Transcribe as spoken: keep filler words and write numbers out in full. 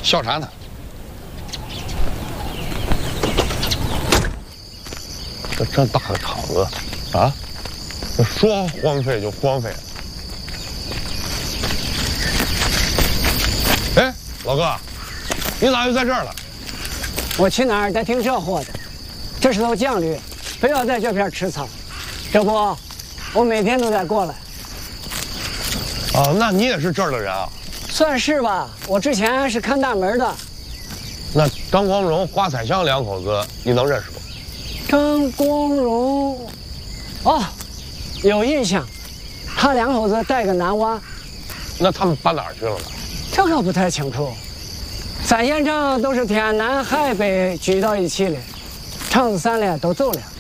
笑啥呢？这这大个厂子，啊，这说荒废就荒废了。哎，老哥，你咋又在这儿了？ 我去哪儿得听这货的，这是头犟驴，非要在这片吃草。这不，我每天都得过来。 哦，那你也是这儿的人啊？ 算是吧，我之前是看大门的。 那张光荣、华彩香两口子，你能认识不？ 张光荣，哦，有印象，他两口子带个男娃。 那他们搬哪儿去了呢？ 这可不太清楚。咱县长都是天南海北聚到一起的，厂子散了都走了。